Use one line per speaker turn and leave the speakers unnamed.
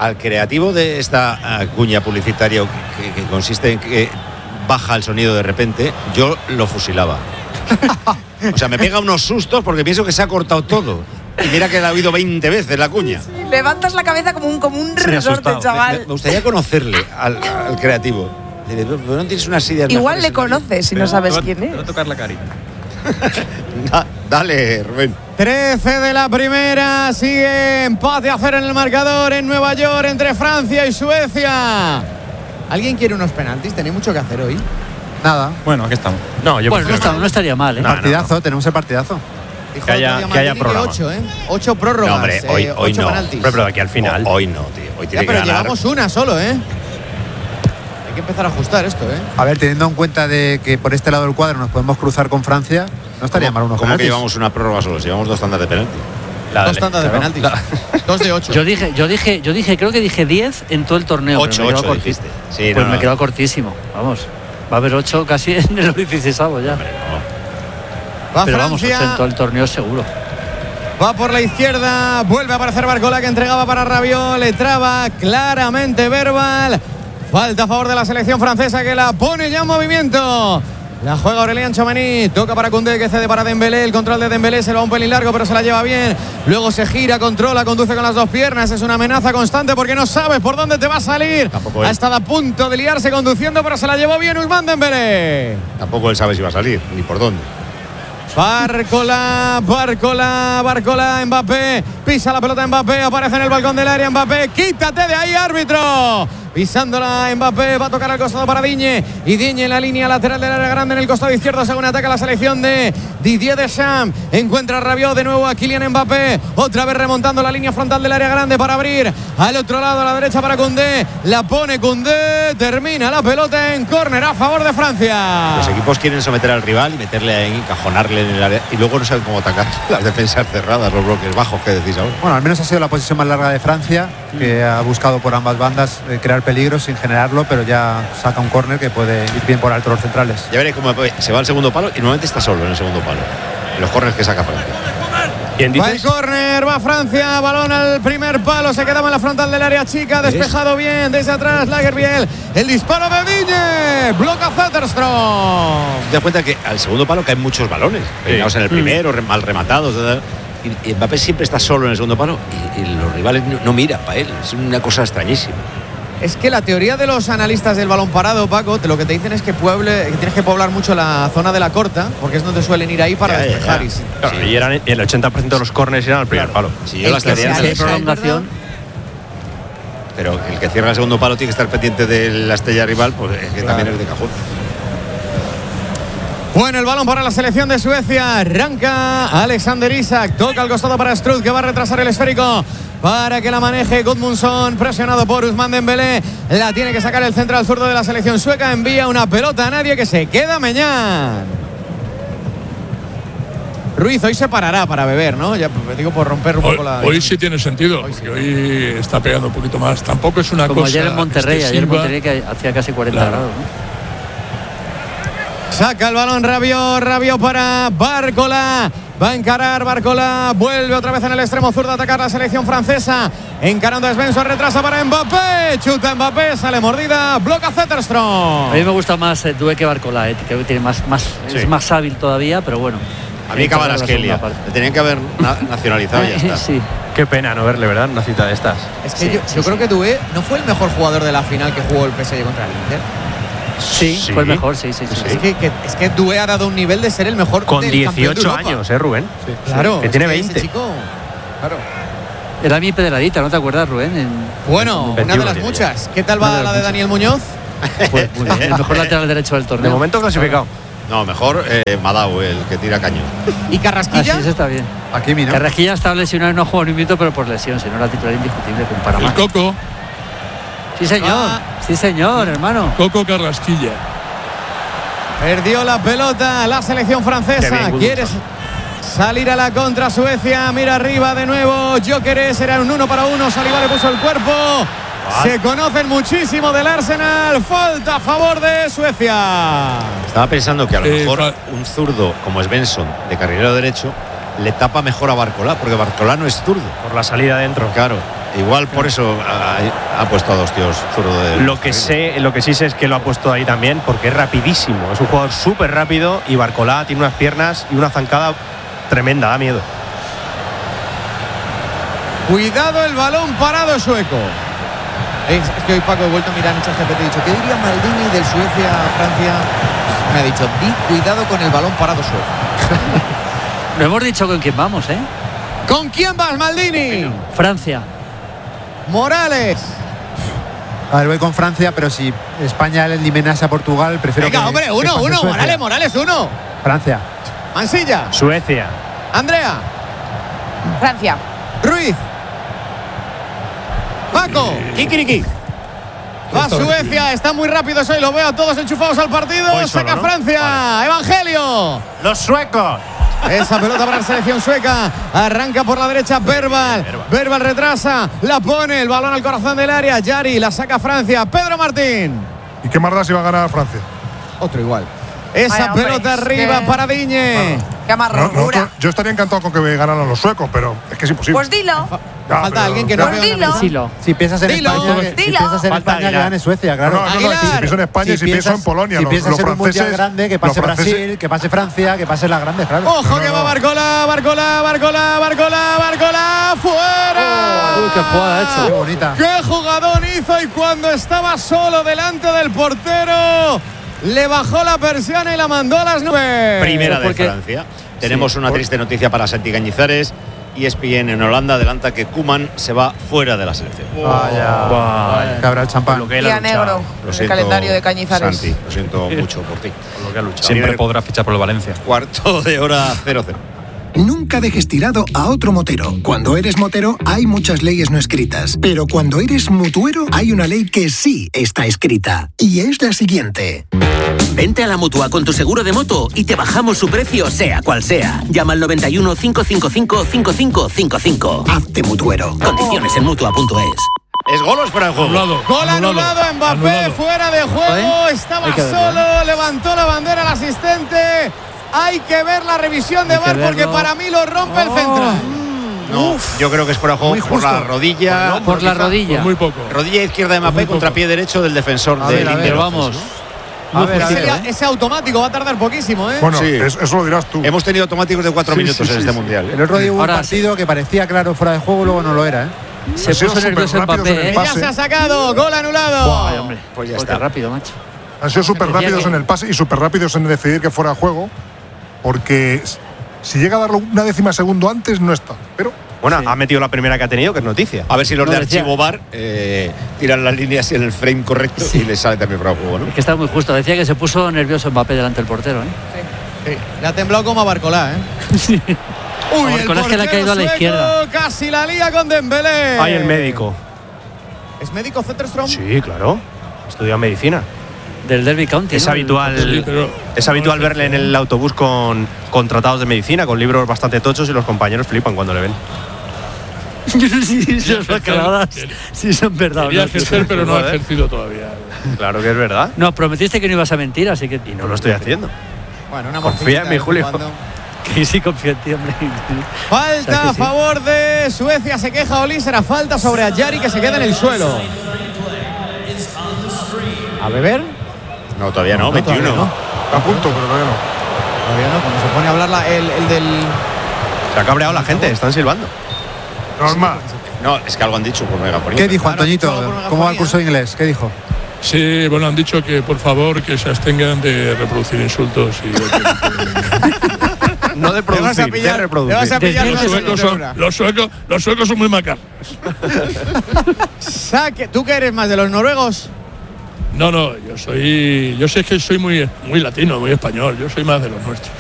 al creativo de esta cuña publicitaria que consiste en que baja el sonido de repente, yo lo fusilaba. O sea, me pega unos sustos porque pienso que se ha cortado todo. Y mira que la he oído 20 veces la cuña.
Sí, levantas la cabeza como un resorte, chaval.
Me gustaría conocerle al creativo. ¿No tienes unas ideas
igual
mejores
le conoces si no sabes quién es.
Te va a tocar la carita.
Dale, Rubén.
13 de la primera, sigue empate a 0 en el marcador en Nueva York entre Francia y Suecia. ¿Alguien quiere unos penaltis? ¿Tenéis mucho que hacer hoy?
Nada.
Bueno, aquí estamos. No,
no estaría mal, ¿eh?
Partidazo, tenemos el partidazo.
Dijo
que haya programa.
8, ¿eh? 8 prórrogas.
No, hombre, hoy
8
no.
penaltis.
Pero aquí al final.
Hoy no, tío. Hoy tiene que
pero
ganar.
llevamos una solo, ¿eh? Hay que empezar a ajustar esto, ¿eh?
A ver, teniendo en cuenta de que por este lado del cuadro nos podemos cruzar con Francia, no estaría mal unos
¿Cómo
penaltis.
que llevamos una prórroga solo? Si llevamos 2 tandas de penalti.
Dos tandas de penaltis. 2 de 8.
Yo dije, creo que dije 10 en todo el torneo.
8 dijiste. Sí,
pues me he quedado cortísimo. Vamos, va a haber 8 casi en el 16avo ya.
Hombre, no.
Va
Pero vamos,
Francia.
8 en todo el torneo seguro.
Va por la izquierda, vuelve a aparecer Barcola que entregaba para Rabiot, le traba claramente Verbal. Falta a favor de la selección francesa que la pone ya en movimiento. La juega Aurélien Tchouameni, toca para Koundé que cede para Dembélé, el control de Dembélé se lo va un pelín largo pero se la lleva bien, luego se gira, controla, conduce con las 2 piernas, es una amenaza constante porque no sabes por dónde te va a salir.
Tampoco
ha
él.
estdo a punto de liarse conduciendo pero se la llevó bien Ousmane Dembélé.
Tampoco él sabe si va a salir, ni por dónde.
Barcola, Mbappé, pisa la pelota Mbappé, aparece en el balcón del área Mbappé, quítate de ahí árbitro, pisándola Mbappé, va a tocar al costado para Digne, y Digne en la línea lateral del área grande en el costado izquierdo, según ataca la selección de Didier Deschamps, encuentra a Rabiot de nuevo a Kylian Mbappé, otra vez remontando la línea frontal del área grande para abrir al otro lado a la derecha para Koundé, la pone Koundé, termina la pelota en córner a favor de Francia.
Los equipos quieren someter al rival y meterle ahí, encajonarle en el área y luego no saben cómo atacar las defensas cerradas, los bloques bajos que decís ahora.
Bueno, al menos ha sido la posición más larga de Francia, que ha buscado por ambas bandas crear peligro sin generarlo, pero ya saca un córner que puede ir bien por alto los centrales.
Ya veréis cómo se va al segundo palo y normalmente está solo en el segundo palo, en los córners que saca Francia.
Va el córner, va Francia, balón al primer palo, se quedaba en la frontal del área chica, despejado bien desde atrás Lagerbielke, el disparo de Digne, bloca Zetterstrom.
Te das cuenta que al segundo palo caen muchos balones, peinados en el primero, mal rematados, y Mbappé siempre está solo en el segundo palo y los rivales no miran para él, es una cosa extrañísima.
Es que la teoría de los analistas del balón parado, Paco, lo que te dicen es que tienes que poblar mucho la zona de la corta, porque es donde suelen ir ahí para despejar.
Claro, y el 80% de los córneres irán al primer palo.
Si yo las teorías
de prolongación.
Pero el que cierra el segundo palo tiene que estar pendiente de la estrella rival, pues es que también es de cajón.
Bueno, el balón para la selección de Suecia. Arranca Alexander Isak. Toca al costado para Struth, que va a retrasar el esférico para que la maneje Gudmundsson, presionado por Ousmane Dembélé. La tiene que sacar el central zurdo de la selección sueca. Envía una pelota a nadie que se queda Meñán. Ruiz hoy se parará para beber, ¿no? Ya digo por romper un poco la...
Hoy sí tiene sentido, porque hoy está pegando un poquito más. Tampoco es una
como
cosa
ayer en Monterrey,
excesiva.
que hacía casi 40 grados, ¿no?
Saca el balón Rabiot para Barcola. Va a encarar Barcola. Vuelve otra vez en el extremo zurdo a atacar la selección francesa. Encarando a Svensson, retrasa para Mbappé. Chuta Mbappé, sale mordida. Bloca Zetterstrom.
A mí me gusta más Doué que Barcola, creo que tiene es más hábil todavía, pero bueno.
A mí Kvaratskhelia. Le tenían que haber nacionalizado y ya está.
Sí.
Qué pena no verle, ¿verdad? Una cita de estas.
Es que yo creo que Doué no fue el mejor jugador de la final que jugó el PSG contra el Inter.
Sí, fue el mejor, sí.
Es que Doué ha dado un nivel de ser el mejor
con
del
18 años, Rubén.
Sí. Claro.
Que tiene 20.
Ese chico, claro.
Era mi pedradita, ¿no te acuerdas, Rubén?
Bueno, una de las muchas. ¿Qué tal va la de Daniel Muñoz?
Pues muy bien, el mejor lateral derecho del torneo.
De momento clasificado.
No, mejor Madao, el que tira cañón.
¿Y Carrasquilla?
Sí, eso está bien.
Aquí mira.
Carrasquilla está lesionado y no juega ni un minuto, pero por lesión, si no era titular indiscutible con Panamá.
El Coco.
Sí, señor, hermano.
Coco Carrasquilla.
Perdió la pelota la selección francesa. Quiere salir a la contra Suecia. Mira arriba de nuevo. Gyökeres, era un 1-1. Saliba le puso el cuerpo. Se conocen muchísimo del Arsenal. Falta a favor de Suecia.
Estaba pensando que a lo mejor un zurdo como Svensson, de carrilero derecho, le tapa mejor a Barcola, porque Barcola no es zurdo.
Por la salida adentro.
Claro. Igual por eso ha puesto a 2 tíos zurdo de...
Lo que sí sé es que lo ha puesto ahí también porque es rapidísimo. Es un jugador súper rápido y Barcolá tiene unas piernas y una zancada tremenda, da miedo.
Cuidado el balón parado sueco. Es que hoy Paco he vuelto a mirar en ChatGPT y he dicho, ¿qué diría Maldini del Suecia-Francia? Me ha dicho, di cuidado con el balón parado sueco.
No hemos dicho con quién vamos, ¿eh?
¿Con quién vas, Maldini?
Francia.
Morales.
A ver, voy con Francia, pero si España le eliminase a Portugal, prefiero
Venga,
que...
hombre,
que
uno,
pase Suecia.
Morales, uno.
Francia.
Mansilla.
Suecia.
Andrea.
Francia.
Ruiz. Paco. Kikiriki. Va Suecia, está muy rápido hoy, lo veo a todos enchufados al partido.
Voy solo,
saca
¿no?
Francia.
Vale.
Evangelio.
Los suecos.
Esa pelota para la selección sueca. Arranca por la derecha Verbal. Verbal retrasa. La pone. El balón al corazón del área. Yari la saca Francia. Pedro Martín.
¿Y qué más da si va a ganar Francia?
Otro igual. Esa
Vaya, hombre,
pelota
es
arriba
que-
para Diñe.
Qué amargura.
Yo estaría encantado con que ganaran los suecos, pero es que es imposible.
Pues dilo.
Ya,
Falta
pero-
alguien que no
Pues
veo en la
dilo.
mesa.
Silo.
Si piensas en
Dilo.
España, si
Dilo.
piensas en
Falta
España, que
Aguilar.
gane Suecia,
No,
claro.
no,
Aguilar.
si pienso en España y si pienso en Polonia.
Si
Los
piensas en un mundial
franceses,
grande, que
los
pase
franceses-
Brasil, que pase Francia, que pase las grandes, claro.
Ojo que
No,
va
no.
Barcola, fuera.
Uy, qué jugada ha hecho.
Qué bonita.
¡Qué jugadón hizo! Y cuando estaba solo delante del portero, le bajó la persiana y la mandó a las nubes.
Primera de
Porque-
Francia. Tenemos una triste noticia para Santi Cañizares. ESPN en Holanda adelanta que Koeman se va fuera de la selección.
Vaya. Que habrá el champán.
Lo que él ha
Día
luchado.
negro.
Lo
El
siento,
calendario de Cañizares.
Santi, lo siento mucho por ti.
Por lo que ha luchado.
Siempre
podrá fichar por el Valencia.
Cuarto de hora 0-0.
Nunca dejes tirado a otro motero. Cuando eres motero hay muchas leyes no escritas, pero cuando eres mutuero hay una ley que sí está escrita. Y es la siguiente.
Vente a la Mutua con tu seguro de moto y te bajamos su precio sea cual sea. Llama al 91 555 5555.
Hazte mutuero.
Condiciones en Mutua.es.
¿Es gol o es fuera de juego?
Gol anulado, Mbappé fuera de juego, estaba
Hay que verlo,
solo, levantó la bandera el asistente. Hay que ver la revisión de
Hay que
VAR porque
verlo.
para mí lo rompe el central.
No, yo creo que es fuera de juego
Muy
por la
justo.
rodilla.
Por la
Por
rodilla.
muy poco.
Rodilla izquierda de Mbappé contra pie derecho del defensor
A
del
ver, a ver.
Inter.
Pero vamos.
A ver, a ver.
Ese automático va a tardar poquísimo, ¿eh?
Bueno,
Sí.
eso lo dirás tú.
Hemos tenido automáticos de 4 minutos en este mundial.
El otro día hubo un
Ahora
partido que parecía claro fuera de juego, luego no lo era, ¿eh?
Se
Han sido
puso nervioso
superrápidos en
Mbappé,
el
¿eh?
Ya se ha sacado, gol anulado.
Ay, hombre.
Pues ya
Joder,
está.
qué rápido, macho.
Han sido súper
Decía
rápidos
que-
en el pase y súper rápidos en decidir que fuera juego, porque si llega a darlo una décima de segundo antes, no está. Pero
Bueno, ha metido la primera que ha tenido, que es noticia.
A ver si los
No,
de
decía-
archivo VAR tiran las líneas en el frame correcto y les sale también fuera de juego, ¿no?
Es que está muy justo. Decía que se puso nervioso Mbappé delante del portero, ¿eh?
Le ha temblado como a Barcolá, ¿eh? Uy,
Barcolá es que le ha caído a la
sueco
izquierda.
Casi la lía con Dembélé.
Ay, el médico.
¿Es médico Zetterstrom?
Sí, claro. Estudia medicina.
Del Derby County.
Es
¿no?
habitual,
Sí, pero-
es habitual verle en el autobús con tratados de medicina, con libros bastante tochos y los compañeros flipan cuando le ven.
Yo no sé si son bacaladas, si son verdad o
Quería
no.
ejercer, pero no ha
Joder.
ejercido todavía.
Claro que es verdad.
No, prometiste que no ibas a mentir, así que.
Y no lo estoy haciendo.
Bueno, una
Confía en mí, Julio.
Que sí confío en ti, hombre.
Falta
O sea que
a
sí.
favor de Suecia, se queja Oli, será falta sobre Ayari que se queda en el suelo. ¿A beber?
No, todavía no, 21.
todavía no.
Está a punto, pero todavía no.
Todavía no, cuando se pone a hablar el del...
Se ha cabreado la gente, están silbando.
Normal.
No, es que algo han dicho por megafonía.
¿Qué dijo
Claro,
Antoñito?
solo por una
¿Cómo va el
gafonía.
curso de inglés? ¿Qué dijo?
Sí, bueno, han dicho que por favor que se abstengan de reproducir insultos y
No de
Le vas a
producir, de
pillar, le
reproducir.
vas a pillar
Desmiente,
una
los
asignatura.
suecos son muy macarras.
Saque, ¿tú qué eres más de los noruegos?
No, yo sé que soy muy latino, muy español. Yo soy más de los nuestros.